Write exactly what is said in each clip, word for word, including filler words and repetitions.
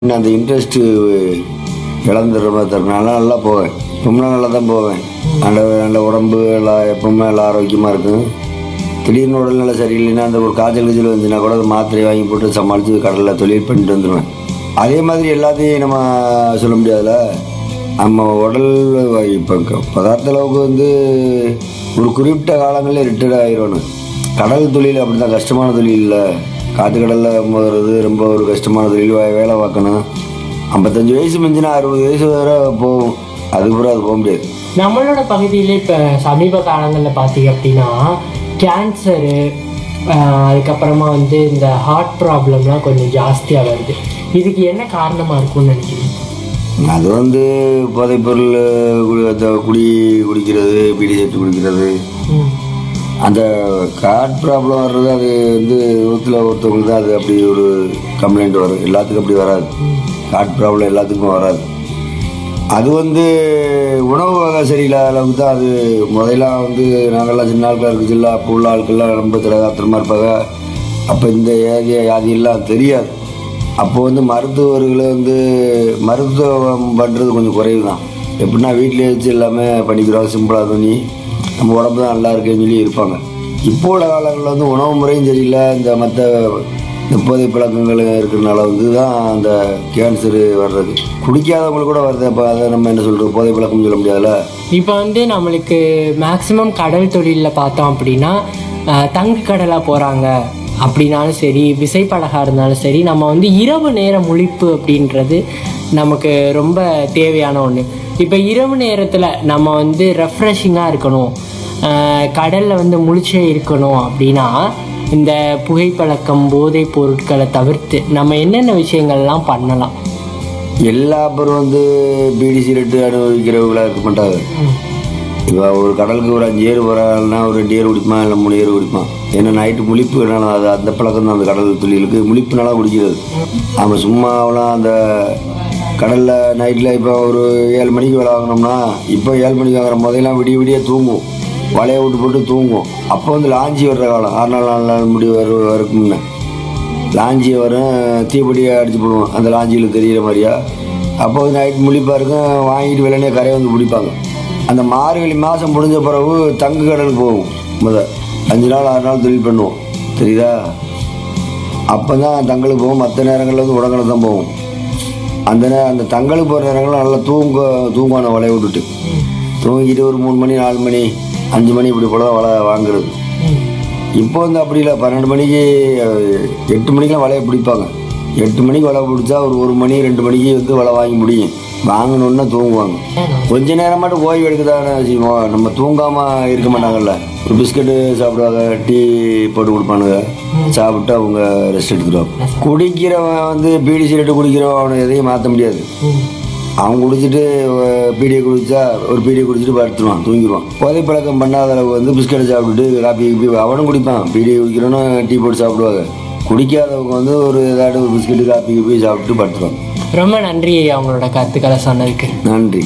நான் அந்த இன்ட்ரெஸ்ட்டு இழந்துடுற மாதிரி தரும். நல்லா நல்லா போவேன், ரொம்ப நல்லா தான் போவேன். நல்ல நல்ல உடம்பு எல்லாம் எப்பவுமே நல்லா ஆரோக்கியமாக இருக்கும். திடீர்னு உடல்நிலை சரியில்லைன்னா அந்த ஒரு காய்ச்சல் கீச்சல் வந்துச்சுன்னா கூட அந்த மாத்திரை வாங்கி போட்டு சமாளித்து கடலில் தொழில் பண்ணிட்டு வந்துடுவேன். அதே மாதிரி எல்லாத்தையும் நம்ம சொல்ல முடியாதுல்ல. நம்ம உடல் இப்போ பதார்த்த அளவுக்கு வந்து ஒரு குறிப்பிட்ட காலங்களில் ரிட்டையர்ட் ஆகிடணும். கடல் தொழில் அப்படி தான், கஷ்டமான தொழில் இல்லை. காற்று கடலில் போகிறது ரொம்ப ஒரு கஷ்டமான தொழில். வே- வேலை பார்க்கணும். ஐம்பத்தஞ்சு வயசு மிஞ்சினா அறுபது வயசு வரை போகும், அதுக்கப்புறம் அது போக முடியாது. நம்மளோட பகுதியில இப்போ சமீப காலங்களில் பார்த்தீங்க அப்படின்னா கேன்சரு, அதுக்கப்புறமா வந்து இந்த ஹார்ட் ப்ராப்ளம்லாம் கொஞ்சம் ஜாஸ்தியாக வருது. இதுக்கு என்ன காரணமாக இருக்கும்னு நினைக்கிறீங்க? அது வந்து போதைப்பொருள் குடி அந்த குடி குடிக்கிறது, பீடி சேர்த்து குடிக்கிறது, ம் அந்த ஹார்ட் ப்ராப்ளம் வர்றது அது வந்து நூற்றில் ஒருத்தவங்களுக்கு தான் அது அப்படி ஒரு கம்ப்ளைண்ட் வரும். எல்லாத்துக்கும் அப்படி வராது. ஹார்ட் ப்ராப்ளம் எல்லாத்துக்கும் வராது. அது வந்து உணவு வகை சரியில்லாத அளவுக்கு தான். அது முதல்லாம் வந்து நாங்கள்லாம் சின்ன ஆட்களாக இருக்குது இல்லை, அப்போ உள்ள ஆட்கள்லாம் ரொம்ப திரகாத்திரமாக இருப்பாங்க. அப்போ இந்த ஏதிய வியாதியெல்லாம் தெரியாது. அப்போ வந்து மருத்துவர்களை வந்து மருத்துவம் பண்ணுறது கொஞ்சம் குறைவு தான். எப்படின்னா வீட்டிலே வச்சு எல்லாமே பண்ணிக்கிறோம், சிம்பிளாக பண்ணி நம்ம உடம்பு தான் நல்லா இருக்குன்னு சொல்லி இருப்பாங்க. இப்போ உள்ள காலங்களில் வந்து உணவு முறையும் சரியில்லை, இந்த மற்ற இந்த போதை பழக்கங்கள் இருக்கிறதுனால வந்து தான் அந்த கேன்சரு வர்றது. குடிக்காதவங்களுக்கு கூட வருது. அப்போ அதை நம்ம என்ன சொல்கிறது, போதை பழக்கம்னு சொல்ல முடியாதுல்ல. இப்போ வந்து நம்மளுக்கு மேக்ஸிமம் கடல் தொழிலில் பார்த்தோம் அப்படின்னா அஹ், தங்கு கடலாக போகிறாங்க அப்படின்னாலும் சரி, விசைப்படகா இருந்தாலும் சரி, நம்ம வந்து இரவு நேர முழிப்பு அப்படின்றது நமக்கு ரொம்ப தேவையான ஒன்று. இப்போ இரவு நேரத்தில் நம்ம வந்து ரெஃப்ரெஷிங்காக இருக்கணும், கடலில் வந்து முழிச்சே இருக்கணும் அப்படின்னா இந்த புகைப்பழக்கம், போதைப் பொருட்களை தவிர்த்து நம்ம என்னென்ன விஷயங்கள்லாம் பண்ணலாம்? எல்லா பேரும் வந்து பீடி சிகரெட்டு அனுபவிக்கிறவங்களாக இருக்க மாட்டாங்க. இப்போ ஒரு கடலுக்கு ஒரு அஞ்சு ஏர் போகிறாங்கன்னா ஒரு ரெண்டு ஏர் குடிப்பான், இல்லை மூணு ஏர் குடிப்பான். ஏன்னா நைட்டு முழிப்புனால அது அந்த பழக்கம் தான். அந்த கடல் தொழிலுக்கு முழிப்புனால குடிக்கிறது. அவன் சும்மாவெல்லாம் அந்த கடலில் நைட்டில் இப்போ ஒரு ஏழு மணிக்கு வேலை வாங்கினோம்னா, இப்போ ஏழு மணிக்கு வாங்குற முதல்லாம் விடிய விடிய தூங்கும், வலையை விட்டு போட்டு தூங்கும். அப்போ வந்து லாஞ்சி வர்ற காலம், ஆறு நாள் நாலு நாள் முடி வர வரைக்கும் முன்ன லாஞ்சி வரும், தீப்பொடியை அடிச்சு போடுவோம் அந்த லாஞ்சியில் தெரிகிற மாதிரியா. அப்போ வந்து நைட் முழிப்பாக இருக்கும், வாங்கிட்டு வெள்ளனே கரையை வந்து பிடிப்பாங்க. அந்த மார்கழி மாதம் முடிஞ்ச பிறகு தங்கு கடலுக்கு போவோம். முத அஞ்சு நாள் ஆறு நாள் தொழில் பண்ணுவோம், தெரியுதா? அப்போ தான் தங்களுக்கு போவோம். மற்ற நேரங்களில் வந்து உடங்கலை தான் போவோம். அந்த நே அந்த தங்களுக்கு போகிற நேரங்களில் நல்லா தூங்க தூங்குவான வலையை விட்டுட்டு தூங்கிட்டு ஒரு மூணு மணி நாலு மணி அஞ்சு மணி இப்படி போல தான் வலை வாங்குறது. இப்போ வந்து அப்படி இல்லை. பன்னெண்டு மணிக்கு அஹ், எட்டு மணிக்கெலாம் வலையை பிடிப்பாங்க. எட்டு மணிக்கு வலை பிடிச்சா ஒரு ஒரு மணி ரெண்டு மணிக்கு வந்து வலை வாங்கி முடியும். வாங்கணுன்னா தூங்குவாங்க. கொஞ்ச நேரம் மட்டும் ஓய்வு எடுக்கதானே செய்வோம். நம்ம தூங்காமல் இருக்க மாட்டாங்கல்ல. ஒரு பிஸ்கட்டு சாப்பிடுவாங்க, டீ போட்டு கொடுப்பானுங்க, சாப்பிட்டு அவங்க ரெஸ்ட் எடுத்துடுவாங்க. குடிக்கிறவன் வந்து பீடி சிகரெட்டு குடிக்கிறவன் அவனை எதையும் மாற்ற முடியாது. அவன் குடிச்சிட்டு அஹ், பீடியை குடிச்சா ஒரு பீடியை குடிச்சிட்டு படுத்துருவான், தூங்கிடுவான். போதை பழக்கம் பண்ணாத அளவு வந்து பிஸ்கட்டை சாப்பிட்டுட்டு காப்பி கீப்பி அவனும் குடிப்பான். பீடியை குடிக்கிறவனும் டீ போட்டு சாப்பிடுவாங்க. குடிக்காதவங்க வந்து ஒரு ஏதாவது ஒரு பிஸ்கட்டு காப்பி கீப்பி சாப்பிட்டு படுத்துருவாங்க. ரொம்ப நன்றி ஐயா, உங்களோட கருத்துக்களை சொன்னதுக்கு. நன்றி.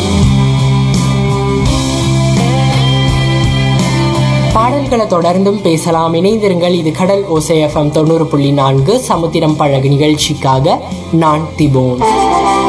பாடல்களை தொடர்ந்தும் பேசலாம், இணைந்திருங்கள். இது கடல் ஓசை எஃப்எம் தொண்ணூறு புள்ளி நான்கு சமுத்திரம் பழகு நிகழ்ச்சிக்காக நான் திபோன்.